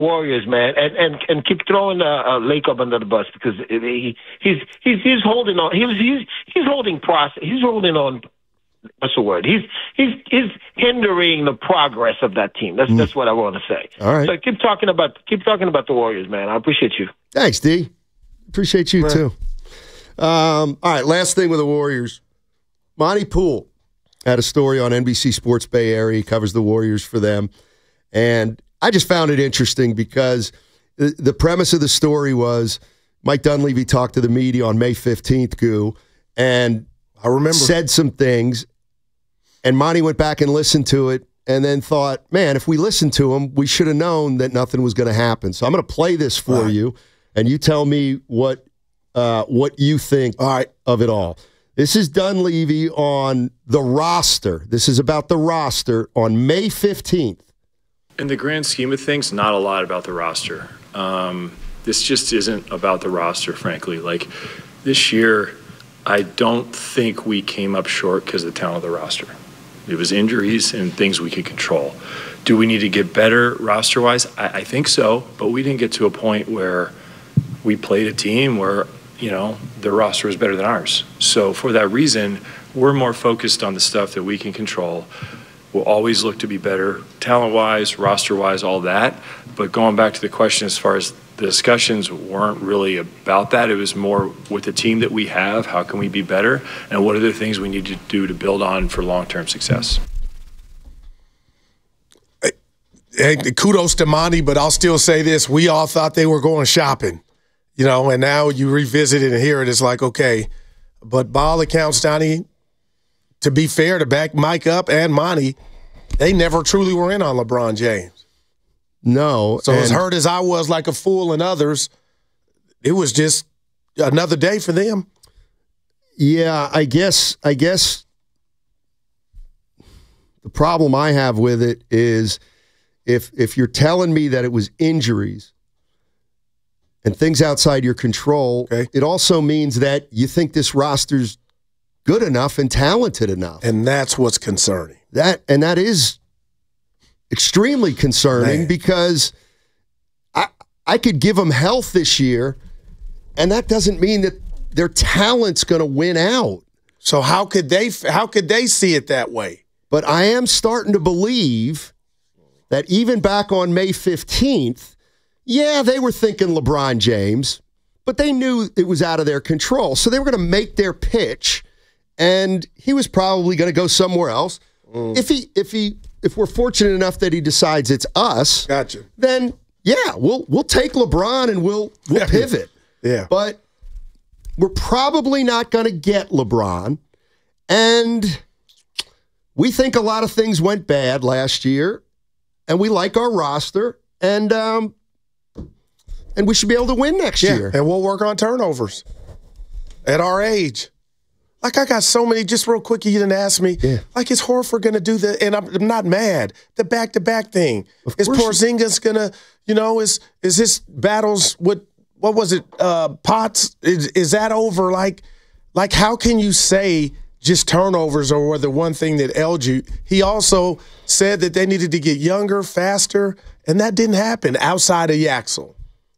Warriors, man, and keep throwing Lacob under the bus because he's holding on. He's holding process. He's holding on. What's the word? He's hindering the progress of that team. That's what I want to say. All right. So keep talking about the Warriors, man. I appreciate you. Thanks, D. Appreciate you too. All right. Last thing with the Warriors, Monty Poole had a story on NBC Sports Bay Area. He covers the Warriors for them, and I just found it interesting because the premise of the story was Mike Dunleavy talked to the media on May 15th, Goo, and I remember said some things, and Monty went back and listened to it and then thought, man, if we listened to him, we should have known that nothing was going to happen. So I'm going to play this for you, and you tell me what you think of it all. This is Dunleavy on the roster. This is about the roster on May 15th. In the grand scheme of things, not a lot about the roster. This just isn't about the roster, frankly. Like, this year, I don't think we came up short because of the talent of the roster. It was injuries and things we could control. Do we need to get better roster-wise? I think so, but we didn't get to a point where we played a team where, the roster was better than ours. So for that reason, we're more focused on the stuff that we can control. We'll always look to be better, talent-wise, roster-wise, all that. But going back to the question as far as the discussions weren't really about that. It was more with the team that we have, how can we be better, and what are the things we need to do to build on for long-term success. Hey, kudos to Monty, but I'll still say this. We all thought they were going shopping, and now you revisit it and hear it. It's like, okay. But by all accounts, Donnie, to be fair, to back Mike up and Monty, they never truly were in on LeBron James. No. So as hurt as I was like a fool and others, it was just another day for them. Yeah, I guess the problem I have with it is if you're telling me that it was injuries and things outside your control, it also means that you think this roster's good enough and talented enough. And that's what's concerning. That is extremely concerning because I could give them health this year, and that doesn't mean that their talent's going to win out. So how could they see it that way? But I am starting to believe that even back on May 15th, yeah, they were thinking LeBron James, but they knew it was out of their control. So they were going to make their pitch, and he was probably going to go somewhere else. If we're fortunate enough that he decides it's us, then yeah, we'll take LeBron and we'll pivot. Yeah. But we're probably not going to get LeBron, and we think a lot of things went bad last year, and we like our roster, and we should be able to win next year. And we'll work on turnovers at our age. Like, I got so many, just real quick, you didn't ask me. Yeah. Like, is Horford going to do the, and I'm not mad, the back-to-back thing? Is Porzingis going to, is his battles with, what was it, Potts? Is that over? Like, how can you say just turnovers were the one thing that ailed you? He also said that they needed to get younger, faster, and that didn't happen outside of Yaxel.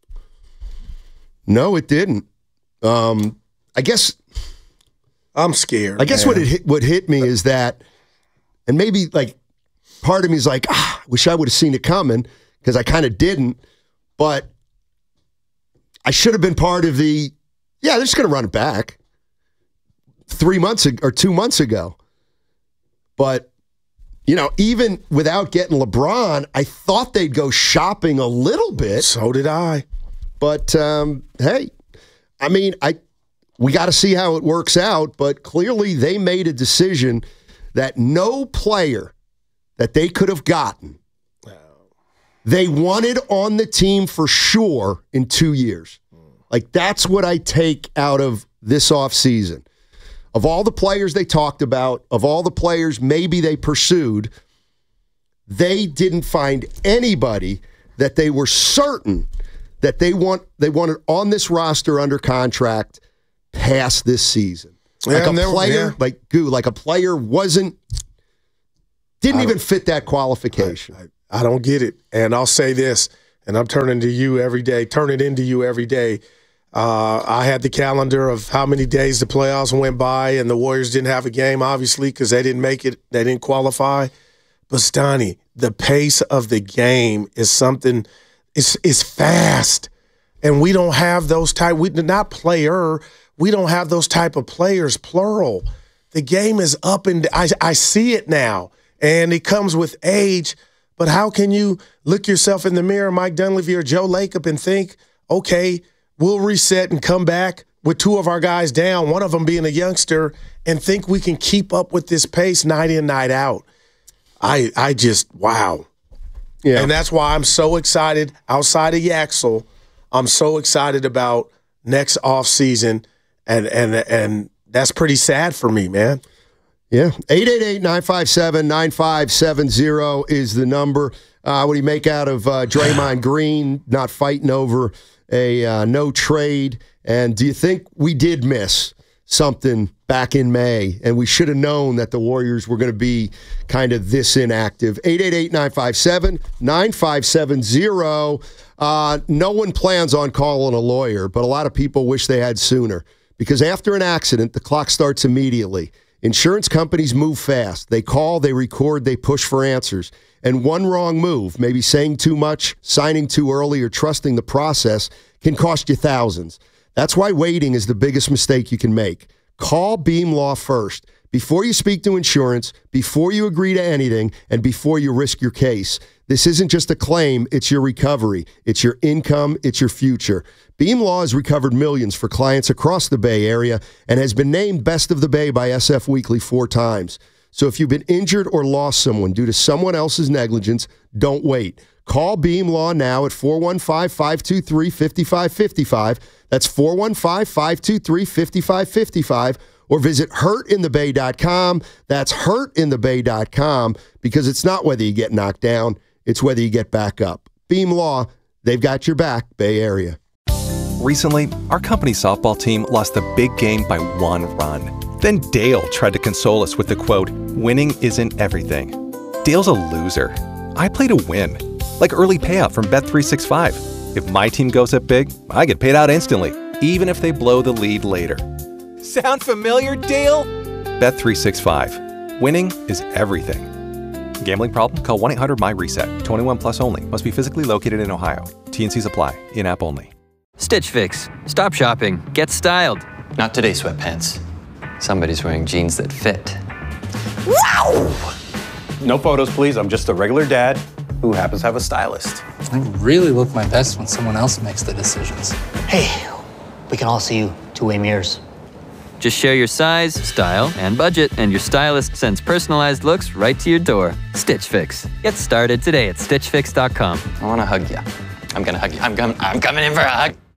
No, it didn't. I guess I'm scared. I guess what hit me is that, and maybe like part of me is like, wish I would have seen it coming because I kind of didn't, but I should have been part of they're just going to run it back 3 months or 2 months ago. But, even without getting LeBron, I thought they'd go shopping a little bit. So did I. But, hey, I mean, we got to see how it works out, but clearly they made a decision that no player that they could have gotten, they wanted on the team for sure in 2 years. Like, that's what I take out of this offseason. Of all the players they talked about, of all the players maybe they pursued, they didn't find anybody that they were certain that they wanted on this roster under contract past this season. Like a player didn't even fit that qualification. I don't get it. And I'll say this, and I'm turning into you every day. I had the calendar of how many days the playoffs went by, and the Warriors didn't have a game, obviously, because they didn't make it. They didn't qualify. But, Stoney, the pace of the game is something is fast. And we don't have those type – we don't have those type of players, plural. The game is up, and I see it now. And it comes with age. But how can you look yourself in the mirror, Mike Dunleavy or Joe Lacob, and think, okay, we'll reset and come back with two of our guys down, one of them being a youngster, and think we can keep up with this pace night in, night out? I just, wow. Yeah. And that's why I'm so excited outside of Yaxel. I'm so excited about next offseason, and that's pretty sad for me, man. Yeah, 888-957-9570 is the number. What do you make out of Draymond Green not fighting over a no trade? And do you think we did miss something back in May, and we should have known that the Warriors were going to be kind of this inactive? 888-957-9570. No one plans on calling a lawyer, but a lot of people wish they had sooner, because after an accident, the clock starts immediately. Insurance companies move fast. They call, they record, they push for answers. And one wrong move, maybe saying too much, signing too early, or trusting the process, can cost you thousands. That's why waiting is the biggest mistake you can make. Call Beam Law first. Before you speak to insurance, before you agree to anything, and before you risk your case. This isn't just a claim, it's your recovery. It's your income, it's your future. Beam Law has recovered millions for clients across the Bay Area and has been named Best of the Bay by SF Weekly 4 times. So if you've been injured or lost someone due to someone else's negligence, don't wait. Call Beam Law now at 415-523-5555. That's 415-523-5555. Or visit hurtinthebay.com. That's hurtinthebay.com, because it's not whether you get knocked down, it's whether you get back up. Beam Law, they've got your back, Bay Area. Recently, our company softball team lost a big game by 1 run. Then Dale tried to console us with the quote, "Winning isn't everything." Dale's a loser. I play to win, like early payout from Bet365. If my team goes up big, I get paid out instantly, even if they blow the lead later. Sound familiar, Dale? Bet365. Winning is everything. Gambling problem? Call 1-800-MY-RESET. 21 plus only. Must be physically located in Ohio. T&Cs apply. In-app only. Stitch Fix. Stop shopping. Get styled. Not today, sweatpants. Somebody's wearing jeans that fit. Wow! No photos, please. I'm just a regular dad who happens to have a stylist. I really look my best when someone else makes the decisions. Hey, we can all see you two-way mirrors. Just share your size, style, and budget, and your stylist sends personalized looks right to your door. Stitch Fix. Get started today at StitchFix.com. I want to hug you. I'm going to hug you. I'm coming in for a hug.